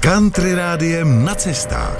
Country rádiem na cestách.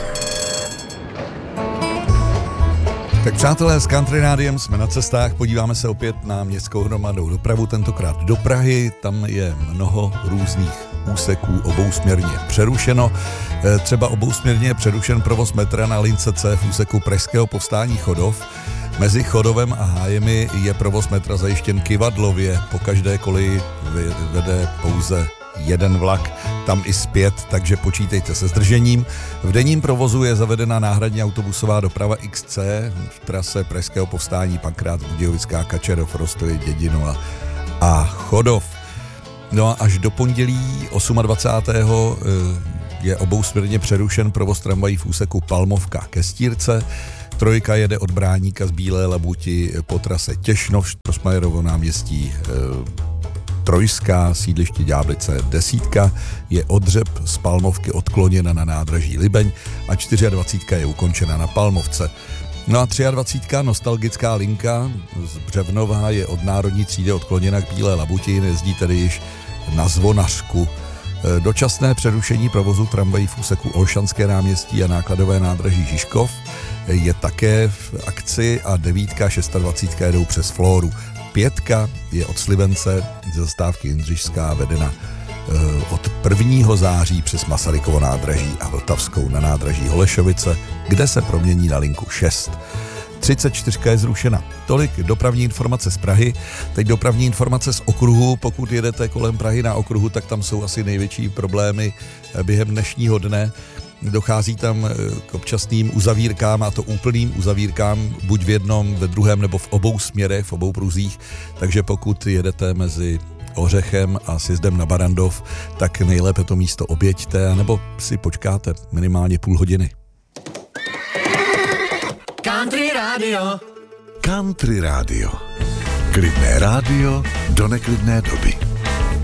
Tak přátelé, s Country rádiem jsme na cestách, podíváme se opět na městskou hromadnou dopravu, tentokrát do Prahy, tam je mnoho různých úseků obousměrně přerušeno. Třeba obousměrně je přerušen provoz metra na lince C v úseku Pražského povstání Chodov. Mezi Chodovem a Hájemi je provoz metra zajištěn kyvadlově, po každé koleji vede pouze jeden vlak, tam i zpět, takže počítejte se zdržením. V denním provozu je zavedena náhradní autobusová doprava XC v trase Pražského povstání Pankrác, Budějovická, Kačerov, Rostovy, Dědino a Chodov. No a až do pondělí 28. je obousměrně přerušen provoz tramvají v úseku Palmovka ke Stírce. Trojka jede od Bráníka z Bílé Labuti po trase Těšnov, Štrosmajerovo náměstí, Trojská, sídliště Ďáblice. 10 je odřep z Palmovky odkloněna na nádraží Libeň a 24 je ukončena na Palmovce. No a 23. nostalgická linka z Břevnova je od Národní třídy odkloněna k Bílé Labuti, jezdí tedy již na Zvonařku. Dočasné přerušení provozu tramvají v úseku Olšanské náměstí a nákladové nádraží Žižkov je také v akci a 9. 26. jedou přes Flóru. 5 je od Slivence ze zastávky Jindřišská vedena od 1. září přes Masarykovo nádraží a Vltavskou na nádraží Holešovice, kde se promění na linku 6. 34 je zrušena. Tolik dopravní informace z Prahy. Teď dopravní informace z okruhu. Pokud jedete kolem Prahy na okruhu, tak tam jsou asi největší problémy během dnešního dne. Dochází tam k občasným uzavírkám, a to úplným uzavírkám, buď v jednom, ve druhém nebo v obou směrech, v obou pruzích. Takže pokud jedete mezi Ořechem a sjezdem na Barandov, tak nejlépe to místo objeďte, anebo si počkáte minimálně půl hodiny. Country rádio. Country rádio. Klidné rádio do neklidné doby.